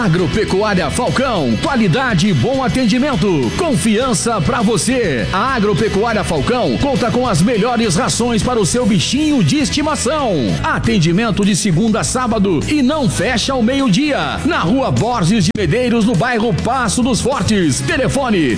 Agropecuária Falcão, qualidade e bom atendimento, confiança pra você. A Agropecuária Falcão conta com as melhores rações para o seu bichinho de estimação. Atendimento de segunda a sábado e não fecha ao meio-dia. Na Rua Borges de Medeiros, no bairro Passo dos Fortes. Telefone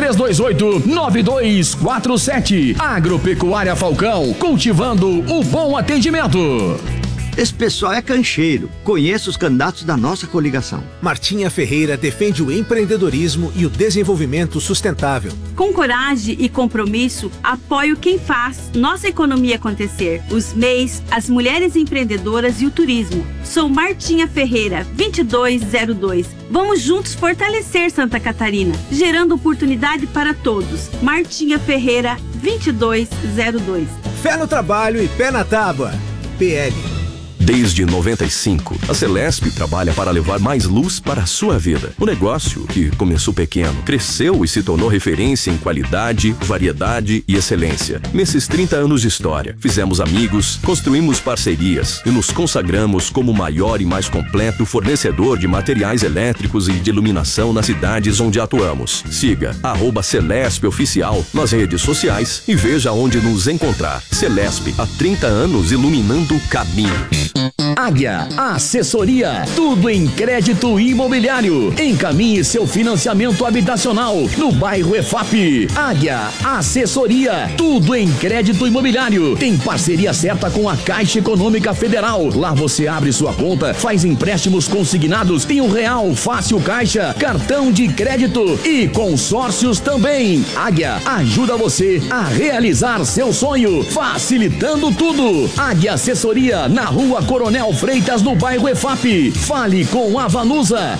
3328-9247. Agropecuária Falcão, cultivando o bom atendimento. Esse pessoal é cancheiro. Conheço os candidatos da nossa coligação. Martinha Ferreira defende o empreendedorismo e o desenvolvimento sustentável. Com coragem e compromisso, apoio quem faz nossa economia acontecer. Os MEIs, as mulheres empreendedoras e o turismo. Sou Martinha Ferreira, 2202. Vamos juntos fortalecer Santa Catarina, gerando oportunidade para todos. Martinha Ferreira, 2202. Fé no trabalho e pé na tábua. PL. Desde 95, a Celesp trabalha para levar mais luz para a sua vida. O negócio, que começou pequeno, cresceu e se tornou referência em qualidade, variedade e excelência. Nesses 30 anos de história, fizemos amigos, construímos parcerias e nos consagramos como o maior e mais completo fornecedor de materiais elétricos e de iluminação nas cidades onde atuamos. Siga @Celesp Oficial nas redes sociais e veja onde nos encontrar. Celesp, há 30 anos iluminando caminhos. Águia Assessoria, tudo em crédito imobiliário. Encaminhe seu financiamento habitacional no bairro EFAP. Águia Assessoria, tudo em crédito imobiliário. Tem parceria certa com a Caixa Econômica Federal. Lá você abre sua conta, faz empréstimos consignados, tem o Real Fácil Caixa, cartão de crédito e consórcios também. Águia ajuda você a realizar seu sonho, facilitando tudo. Águia Assessoria, na Rua Coronel Freitas, no bairro EFAP. Fale com a Vanusa,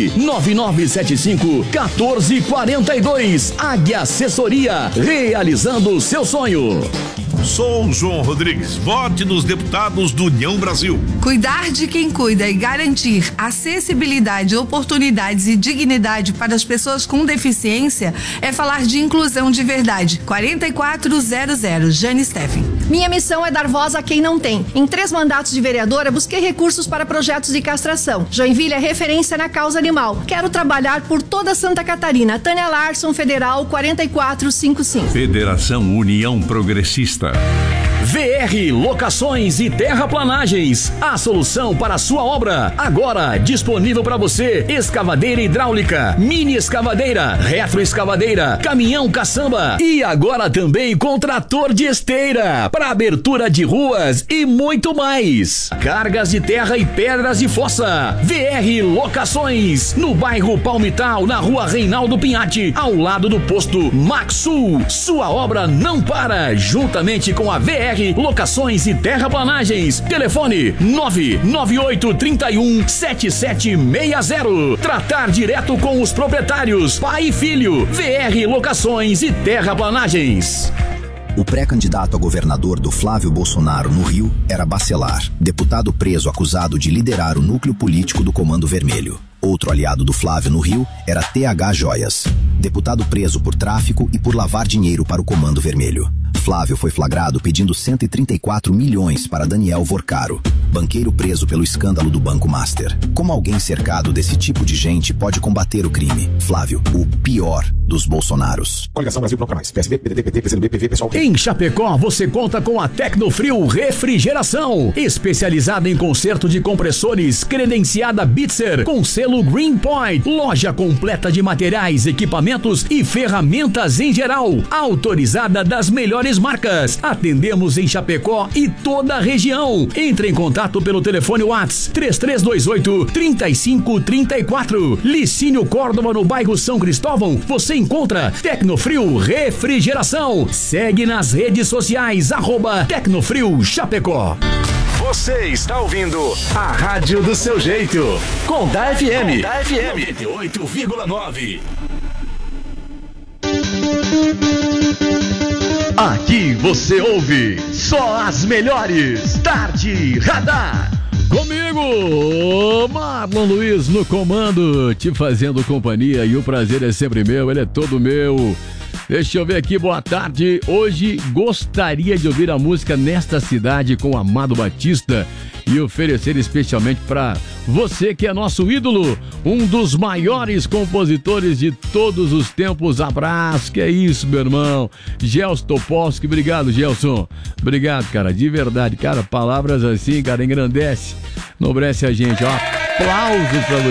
99975-1442. Águia Assessoria, realizando o seu sonho. Sou João Rodrigues, vote nos deputados do União Brasil. Cuidar de quem cuida e garantir acessibilidade, oportunidades e dignidade para as pessoas com deficiência é falar de inclusão de verdade. 4400, Jane Steffen. Minha missão é dar voz a quem não tem. Em 3 mandatos de vereadora, busquei recursos para projetos de castração. Joinville é referência na causa animal. Quero trabalhar por toda Santa Catarina. Tânia Larson, Federal 4455. Federação União Progressista. VR Locações e Terraplanagens, a solução para a sua obra. Agora disponível para você: escavadeira hidráulica, mini escavadeira, retroescavadeira, caminhão caçamba e agora também com trator de esteira para abertura de ruas e muito mais. Cargas de terra e pedras de fossa. VR Locações, no bairro Palmital, na Rua Reinaldo Pinhatti, ao lado do posto Maxul. Sua obra não para, juntamente com a VR Locações e Terraplanagens. Telefone 998317760. Tratar direto com os proprietários, pai e filho. VR Locações e Terraplanagens. O pré-candidato a governador do Flávio Bolsonaro no Rio era Bacelar, deputado preso acusado de liderar o núcleo político do Comando Vermelho. Outro aliado do Flávio no Rio era TH Joias, deputado preso por tráfico e por lavar dinheiro para o Comando Vermelho. Flávio foi flagrado pedindo 134 milhões para Daniel Vorcaro, banqueiro preso pelo escândalo do Banco Master. Como alguém cercado desse tipo de gente pode combater o crime? Flávio, o pior dos Bolsonaros. Coligação Brasil Bronca Mais. PSB, PDT, PT, PCdoB, PV, Pessoal. Em Chapecó, você conta com a Tecnofrio Refrigeração, especializada em conserto de compressores, credenciada Bitzer, com selo Green Point. Loja completa de materiais, equipamentos e ferramentas em geral, autorizada das melhores marcas. Atendemos em Chapecó e toda a região. Entre em contato pelo telefone WhatsApp 3328-3534. Licínio Córdoba, no bairro São Cristóvão, você encontra Tecnofrio Refrigeração. Segue nas redes sociais, @Tecnofrio Chapecó. Você está ouvindo a rádio do seu jeito. Conda FM. Conda FM 98,9. Aqui você ouve só as melhores. Tarde Radar. Comigo, Marlon Luiz no comando, te fazendo companhia, e o prazer é sempre meu, ele é todo meu. Deixa eu ver aqui, boa tarde. Hoje gostaria de ouvir a música Nesta Cidade com Amado Batista e oferecer especialmente para você que é nosso ídolo, um dos maiores compositores de todos os tempos. Abraço, que é isso, meu irmão. Gelson Topolsky, obrigado, Gelson. Obrigado, cara, de verdade. Cara, palavras assim, cara, engrandece, enobrece a gente, ó. Aplausos pra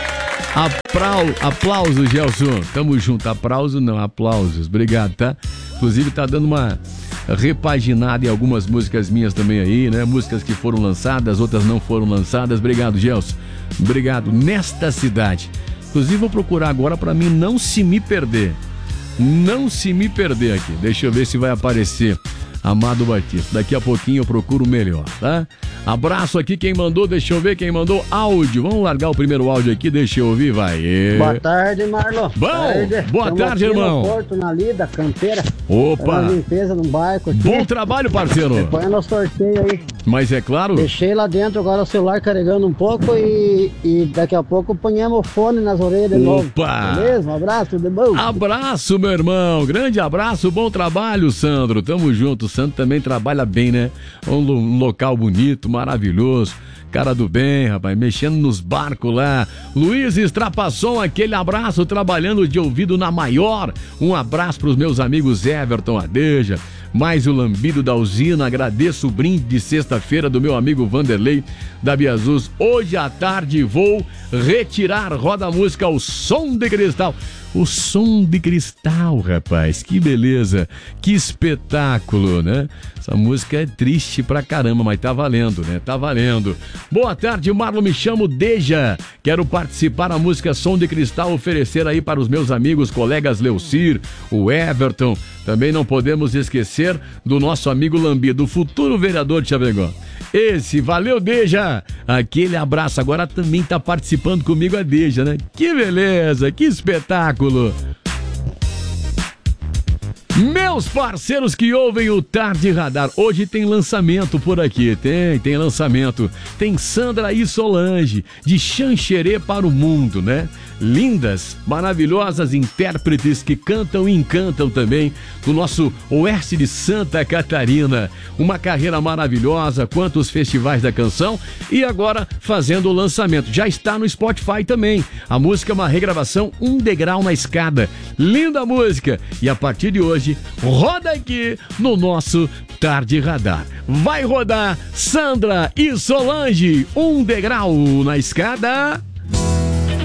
você. Aplausos, Gelson. Tamo junto. Aplauso não, aplausos. Obrigado, tá? Inclusive tá dando uma repaginada em algumas músicas minhas também aí, né? Músicas que foram lançadas, outras não foram lançadas. Obrigado, Gelson. Obrigado. Nesta cidade. Inclusive vou procurar agora pra mim não se me perder. Não se me perder aqui. Deixa eu ver se vai aparecer Amado Batista. Daqui a pouquinho eu procuro melhor, tá? Abraço aqui quem mandou, deixa eu ver quem mandou áudio. Vamos largar o primeiro áudio aqui, deixa eu ouvir, vai. Boa tarde, Marlon. Boa tarde, irmão. No Porto, na Lida, Campeira. Opa. Limpeza no barco aqui. Bom trabalho, parceiro. Põe no sorteio aí. Mas é claro. Deixei lá dentro agora o celular carregando um pouco e daqui a pouco ponhamos o fone nas orelhas de novo. Opa. Beleza? Um abraço, tudo bom? Abraço, meu irmão. Grande abraço, bom trabalho, Sandro. Tamo junto. O Sandro também trabalha bem, né? Um local bonito, maravilhoso. Cara do bem, rapaz, mexendo nos barcos lá. Luiz Estrapasson, aquele abraço, trabalhando de ouvido na maior. Um abraço pros meus amigos Everton Adeja, mais o lambido da usina. Agradeço o brinde de sexta-feira do meu amigo Vanderlei da Biazus. Hoje à tarde vou retirar, roda a música, o Som de Cristal. O Som de Cristal, rapaz, que beleza, que espetáculo, né? Essa música é triste pra caramba, mas tá valendo, né? Tá valendo. Boa tarde, Marlon, me chamo Deja. Quero participar da música Som de Cristal, oferecer aí para os meus amigos, colegas Leucir, o Everton. Também não podemos esquecer do nosso amigo Lambido, o futuro vereador de Chapecó. Esse, valeu, Deja. Aquele abraço. Agora também tá participando comigo a Deja, né? Que beleza, que espetáculo. Meus parceiros que ouvem o Tarde Radar, hoje tem lançamento por aqui, tem lançamento. Tem Sandra e Solange, de Xanxerê para o Mundo, né? Lindas, maravilhosas intérpretes que cantam e encantam também do nosso oeste de Santa Catarina. Uma carreira maravilhosa, quantos festivais da canção, e agora fazendo o lançamento. Já está no Spotify também. A música é uma regravação, Um Degrau na Escada. Linda música. E a partir de hoje, roda aqui no nosso Tarde Radar. Vai rodar Sandra e Solange, Um Degrau na Escada.